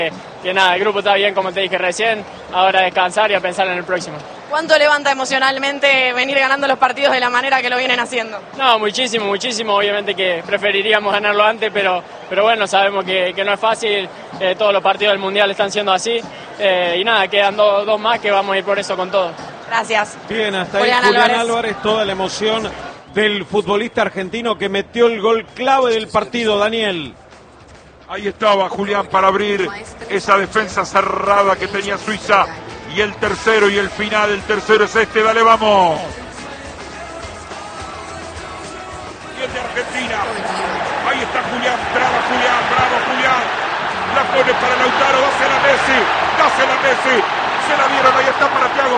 Que nada, el grupo está bien, como te dije recién, ahora descansar y a pensar en el próximo. ¿Cuánto levanta emocionalmente venir ganando los partidos de la manera que lo vienen haciendo? No, muchísimo, muchísimo, obviamente que preferiríamos ganarlo antes, pero bueno, sabemos que no es fácil, todos los partidos del Mundial están siendo así, y nada, quedan dos más que vamos a ir por eso con todo. Gracias. Bien, hasta ahí Julián Álvarez, toda la emoción del futbolista argentino que metió el gol clave del partido, Daniel. Ahí estaba Julián para abrir esa defensa cerrada que tenía Suiza. Y el tercero y el final, el tercero es este, dale, vamos. Y el de Argentina. Ahí está Julián, bravo Julián. La pone para Lautaro, dásela a Messi. Se la dieron, ahí está para Thiago.